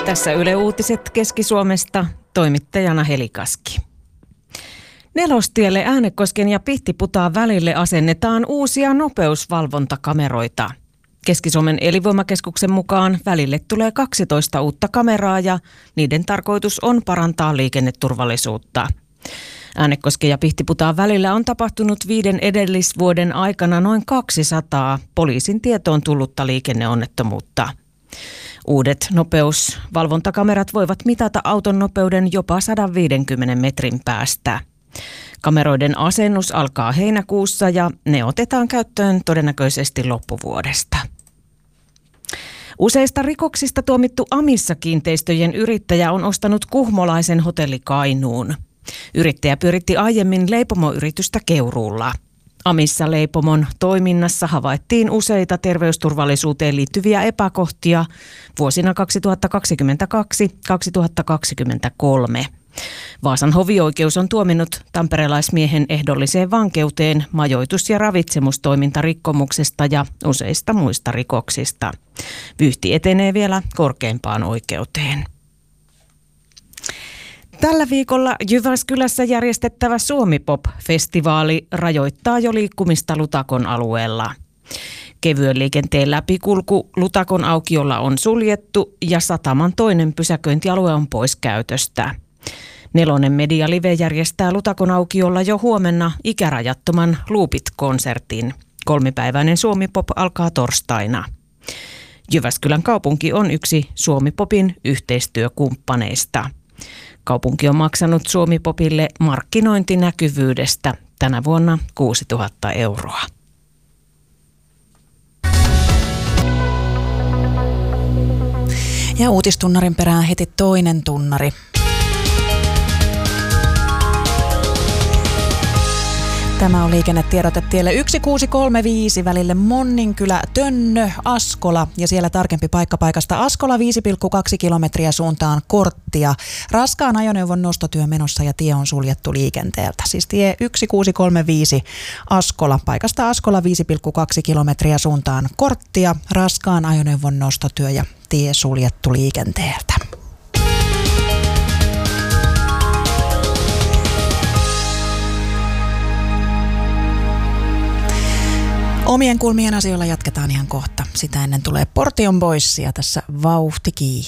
Tässä Yle Uutiset Keski-Suomesta, toimittajana Heli Kaski. Nelostielle Äänekosken ja Pihtiputaan välille asennetaan uusia nopeusvalvontakameroita. Keski-Suomen elinvoimakeskuksen mukaan välille tulee 12 uutta kameraa ja niiden tarkoitus on parantaa liikenneturvallisuutta. Äänekosken ja Pihtiputaan välillä on tapahtunut 5 edellisvuoden aikana noin 200 poliisin tietoon tullutta liikenneonnettomuutta. Uudet nopeusvalvontakamerat voivat mitata auton nopeuden jopa 150 metrin päästä. Kameroiden asennus alkaa heinäkuussa ja ne otetaan käyttöön todennäköisesti loppuvuodesta. Useista rikoksista tuomittu Amissa-kiinteistöjen yrittäjä on ostanut kuhmolaisen hotelli Kainuun. Yrittäjä pyöritti aiemmin leipomoyritystä Keuruulla. Amissa-leipomon toiminnassa havaittiin useita terveysturvallisuuteen liittyviä epäkohtia vuosina 2022-2023. Vaasan hovioikeus on tuominnut tamperelaismiehen ehdolliseen vankeuteen majoitus- ja ravitsemustoimintarikkomuksesta ja useista muista rikoksista. Vyyhti etenee vielä korkeimpaan oikeuteen. Tällä viikolla Jyväskylässä järjestettävä Suomi-pop-festivaali rajoittaa jo liikkumista Lutakon alueella. Kevyen liikenteen läpikulku Lutakon aukiolla on suljettu ja sataman toinen pysäköintialue on pois käytöstä. Nelonen Media Live järjestää Lutakon aukiolla jo huomenna ikärajattoman Loopit-konsertin. 3-päiväinen Suomi-pop alkaa torstaina. Jyväskylän kaupunki on yksi Suomi-popin yhteistyökumppaneista. Kaupunki on maksanut Suomi-popille markkinointinäkyvyydestä tänä vuonna 6 000 euroa. Ja uutistunnarin perään heti toinen tunnari. Tämä on liikennetiedote tielle 1635 välille Monninkylä, Tönnö, Askola ja siellä tarkempi paikka paikasta Askola 5,2 kilometriä suuntaan Korttia. Raskaan ajoneuvon nostotyö menossa ja tie on suljettu liikenteeltä. Siis tie 1635 Askola, paikasta Askola 5,2 kilometriä suuntaan Korttia. Raskaan ajoneuvon nostotyö ja tie suljettu liikenteeltä. Omien kulmien asioilla jatketaan ihan kohta. Sitä ennen tulee Portion Boysia tässä Vauhti kiinni.